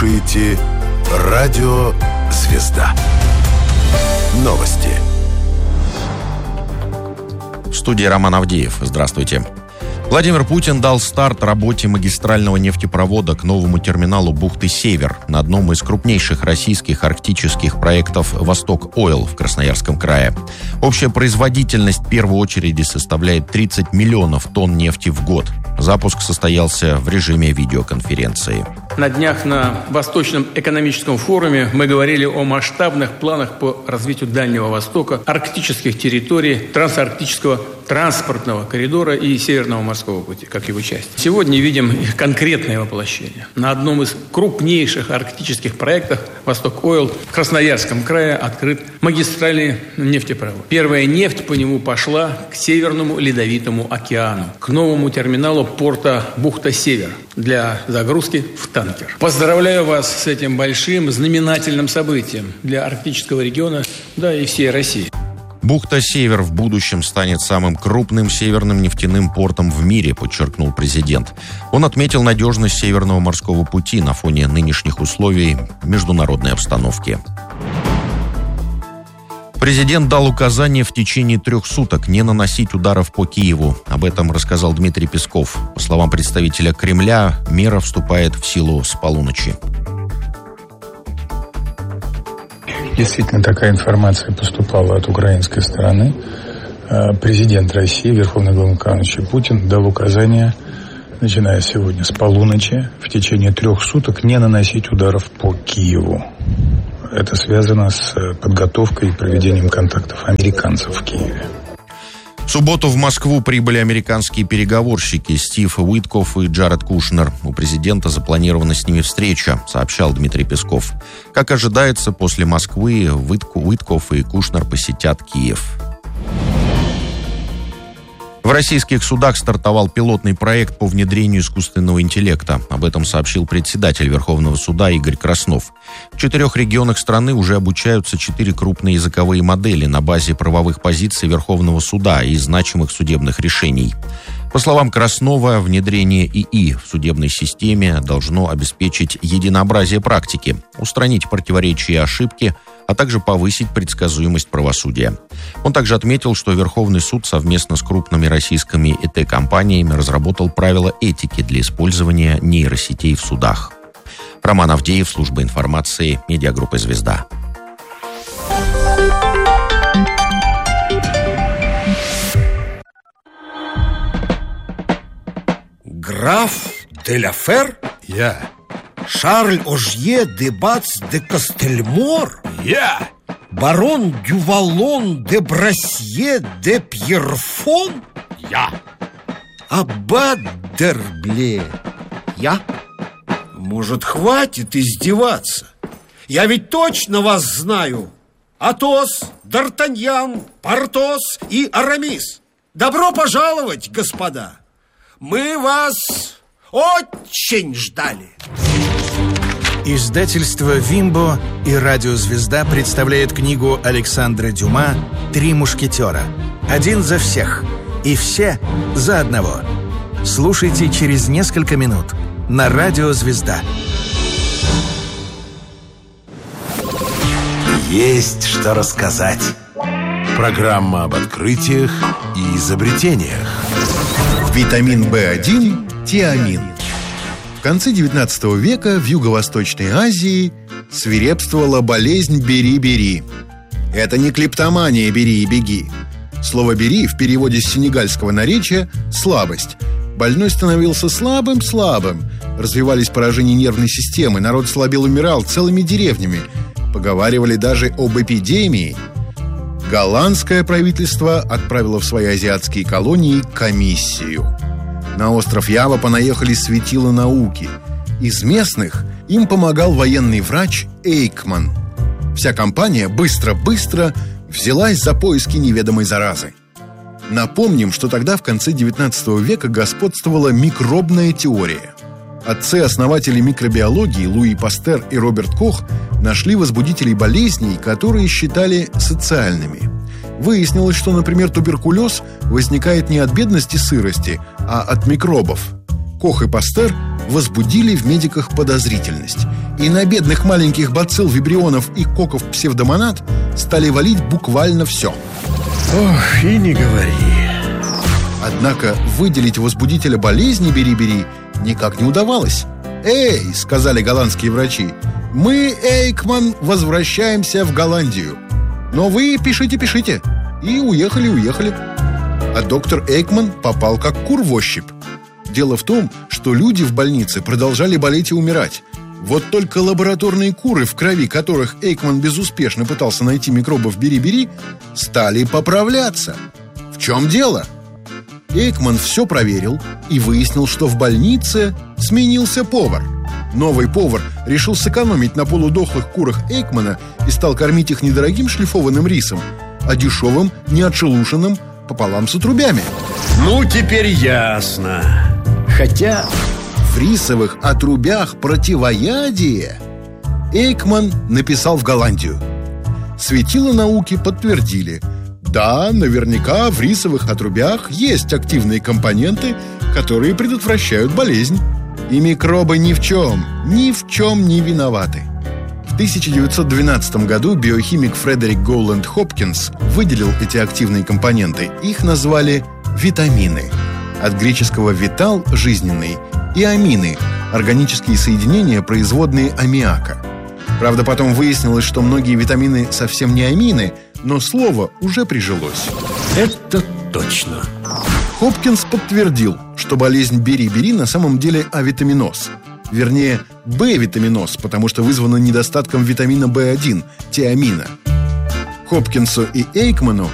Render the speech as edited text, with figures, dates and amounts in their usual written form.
слушаете Радио Звезда. Новости. В студии Роман Авдеев. Здравствуйте. Владимир Путин дал старт работе магистрального нефтепровода к новому терминалу бухты Север на одном из крупнейших российских арктических проектов «Восток-Ойл» в Красноярском крае. Общая производительность в первой очереди составляет 30 миллионов тонн нефти в год. Запуск состоялся в режиме видеоконференции. На днях на Восточном экономическом форуме мы говорили о масштабных планах по развитию Дальнего Востока, арктических территорий, трансарктического транспортного коридора и Северного морского пути, как его часть. Сегодня видим их конкретное воплощение. На одном из крупнейших арктических проектов «Восток-Ойл» в Красноярском крае открыт магистральный нефтепровод. Первая нефть по нему пошла к Северному Ледовитому океану, к новому терминалу порта бухта-Север для загрузки в танкер. Поздравляю вас с этим большим знаменательным событием для арктического региона, да и всей России. Бухта-Север в будущем станет самым крупным северным нефтяным портом в мире, подчеркнул президент. Он отметил надежность Северного морского пути на фоне нынешних условий международной обстановки. Президент дал указание в течение 3 суток не наносить ударов по Киеву. Об этом рассказал Дмитрий Песков. По словам представителя Кремля, мера вступает в силу с полуночи. Действительно, такая информация поступала от украинской стороны. Президент России, Верховный Главнокомандующий Путин, дал указание, начиная сегодня с полуночи, в течение 3 суток не наносить ударов по Киеву. Это связано с подготовкой и проведением контактов американцев в Киеве. В субботу в Москву прибыли американские переговорщики Стив Уиткоф и Джаред Кушнер. У президента запланирована с ними встреча, сообщал Дмитрий Песков. Как ожидается, после Москвы Уиткоф и Кушнер посетят Киев. В российских судах стартовал пилотный проект по внедрению искусственного интеллекта. Об этом сообщил председатель Верховного суда Игорь Краснов. В 4 регионах страны уже обучаются 4 крупные языковые модели на базе правовых позиций Верховного суда и значимых судебных решений. По словам Краснова, внедрение ИИ в судебной системе должно обеспечить единообразие практики, устранить противоречия и ошибки, а также повысить предсказуемость правосудия. Он также отметил, что Верховный суд совместно с крупными российскими ИТ-компаниями разработал правила этики для использования нейросетей в судах. Роман Авдеев, служба информации, медиагруппа «Звезда». Граф де ла Фер? Я. Шарль Ожье де Бац де Кастельмор? Я. Барон Дювалон де Брасье де Пьерфон? Я. Аббат Дербле? Я? Может, хватит издеваться? Я ведь точно вас знаю. Атос, Д'Артаньян, Портос и Арамис. Добро пожаловать, господа. Мы вас очень ждали. Издательство «Вимбо» и «Радио Звезда» представляет книгу Александра Дюма «Три мушкетера». Один за всех и все за одного. Слушайте через несколько минут на «Радио Звезда». Есть что рассказать. Программа об открытиях и изобретениях. Витамин В1 – тиамин. В конце XIX века в Юго-Восточной Азии свирепствовала болезнь «бери-бери». Это не клептомания «бери и беги». Слово «бери» в переводе с сенегальского наречия – слабость. Больной становился слабым. Развивались поражения нервной системы, народ слабел, умирал целыми деревнями. Поговаривали даже об эпидемии. Голландское правительство отправило в свои азиатские колонии комиссию. На остров Ява понаехали светила науки. Из местных им помогал военный врач Эйкман. Вся компания быстро взялась за поиски неведомой заразы. Напомним, что тогда, в конце XIX века, господствовала микробная теория. Отцы-основатели микробиологии Луи Пастер и Роберт Кох нашли возбудителей болезней, которые считали социальными. Выяснилось, что, например, туберкулез возникает не от бедности, сырости, а от микробов. Кох и Пастер возбудили в медиках подозрительность. И на бедных маленьких бацилл, вибрионов и коков псевдомонад стали валить буквально все. Ох, и не говори. Однако выделить возбудителя болезни бери-бери никак не удавалось. «Эй!» — сказали голландские врачи. «Мы, Эйкман, возвращаемся в Голландию. Но вы пишите». И уехали. А доктор Эйкман попал как кур в ощупь. Дело в том, что люди в больнице продолжали болеть и умирать. Вот только лабораторные куры, в крови которых Эйкман безуспешно пытался найти микробов бери-бери, стали поправляться. В чем дело? Эйкман все проверил и выяснил, что в больнице сменился повар. Новый повар решил сэкономить на полудохлых курах Эйкмана и стал кормить их недорогим шлифованным рисом, а дешевым, неотшелушенным, пополам с отрубями. Ну, теперь ясно. Хотя... В рисовых отрубях противоядие. Эйкман написал в Голландию. Светила науки подтвердили: да, наверняка в рисовых отрубях есть активные компоненты, которые предотвращают болезнь. И микробы ни в чем не виноваты. В 1912 году биохимик Фредерик Гоуланд Хопкинс выделил эти активные компоненты. Их назвали витамины. От греческого «витал» – жизненный, и амины – органические соединения, производные аммиака. Правда, потом выяснилось, что многие витамины совсем не амины, но слово уже прижилось. Это точно. Хопкинс подтвердил, что болезнь бери-бери на самом деле авитаминоз. Вернее, Б-витаминоз, потому что вызвана недостатком витамина В1 – тиамина. Хопкинсу и Эйкману